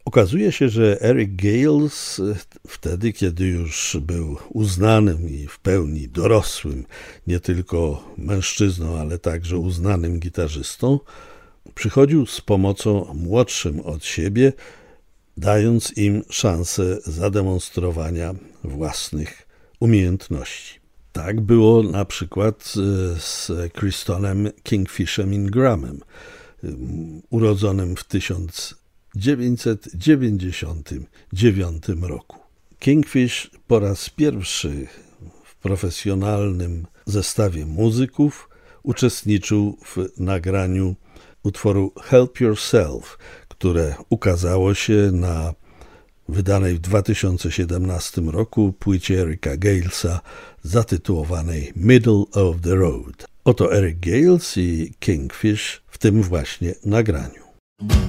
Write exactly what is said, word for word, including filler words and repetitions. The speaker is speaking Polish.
Okazuje się, że Eric Gales wtedy, kiedy już był uznanym i w pełni dorosłym, nie tylko mężczyzną, ale także uznanym gitarzystą, przychodził z pomocą młodszym od siebie, dając im szansę zademonstrowania własnych umiejętności. Tak było na przykład z Christonem Kingfishem Ingramem, urodzonym w tysiąc dziewięćset dziewięćdziesiątym dziewiątym roku. Kingfish po raz pierwszy w profesjonalnym zestawie muzyków uczestniczył w nagraniu utworu Help Yourself, które ukazało się na wydanej w dwa tysiące siedemnastym roku płycie Eric'a Galesa zatytułowanej Middle of the Road. Oto Eric Gales i Kingfish w tym właśnie nagraniu.